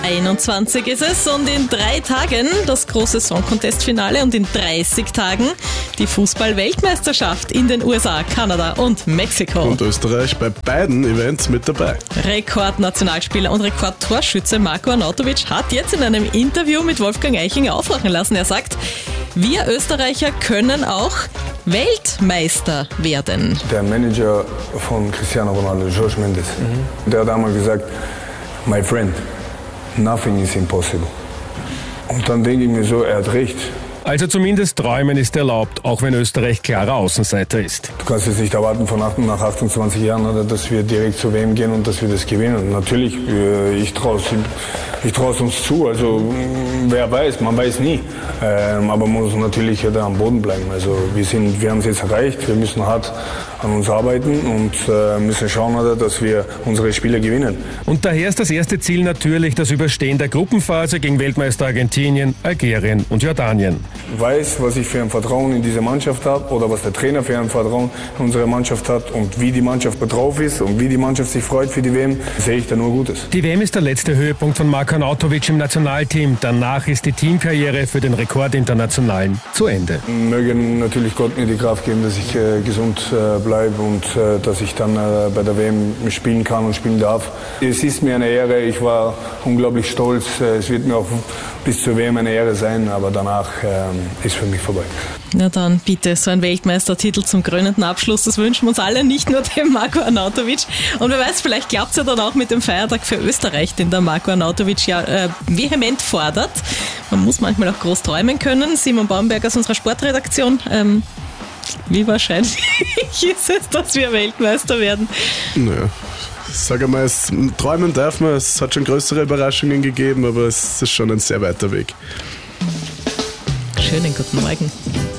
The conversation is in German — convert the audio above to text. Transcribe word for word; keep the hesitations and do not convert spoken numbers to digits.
einundzwanzig ist es und in drei Tagen das große Song Contest Finale und in dreißig Tagen die Fußball-Weltmeisterschaft in den U S A, Kanada und Mexiko. Und Österreich bei beiden Events mit dabei. Rekordnationalspieler und Rekordtorschütze Marko Arnautovic hat jetzt in einem Interview mit Wolfgang Eichinger aufwachen lassen. Er sagt, wir Österreicher können auch Weltmeister werden. Der Manager von Cristiano Ronaldo, Jorge Mendes, mhm. der hat einmal gesagt, my friend, nothing is impossible. Und dann denke ich mir so, er hat recht. Also zumindest träumen ist erlaubt, auch wenn Österreich klarer Außenseiter ist. Du kannst jetzt nicht erwarten von nach achtundzwanzig Jahren, dass wir direkt zu W M gehen und dass wir das gewinnen. Natürlich, ich traue es ich trau's uns zu, also wer weiß, man weiß nie. Ähm, aber man muss natürlich da am Boden bleiben. Also wir, sind, wir haben es jetzt erreicht, wir müssen hart an uns arbeiten und äh, müssen schauen, dass wir unsere Spiele gewinnen. Und daher ist das erste Ziel natürlich das Überstehen der Gruppenphase gegen Weltmeister Argentinien, Algerien und Jordanien. Ich weiß, was ich für ein Vertrauen in diese Mannschaft habe oder was der Trainer für ein Vertrauen in unsere Mannschaft hat und wie die Mannschaft drauf ist und wie die Mannschaft sich freut für die W M, sehe ich da nur Gutes. Die W M ist der letzte Höhepunkt von Marko Arnautovic im Nationalteam. Danach ist die Teamkarriere für den Rekordinternationalen zu Ende. Möge natürlich Gott mir die Kraft geben, dass ich äh, gesund äh, bleibe und äh, dass ich dann äh, bei der W M spielen kann und spielen darf. Es ist mir eine Ehre, ich war unglaublich stolz. Es wird mir auch bis zur W M eine Ehre sein, aber danach äh, ist für mich vorbei. Na dann bitte, so ein Weltmeistertitel zum krönenden Abschluss, das wünschen wir uns alle, nicht nur dem Marko Arnautovic. Und wer weiß, vielleicht klappt es ja dann auch mit dem Feiertag für Österreich, den der Marko Arnautovic ja äh, vehement fordert. Man muss manchmal auch groß träumen können. Simon Baumberg aus unserer Sportredaktion. Ähm, wie wahrscheinlich ist es, dass wir Weltmeister werden? Naja. Ich sage mal, es, träumen darf man, es hat schon größere Überraschungen gegeben, aber es ist schon ein sehr weiter Weg. Schönen guten Morgen.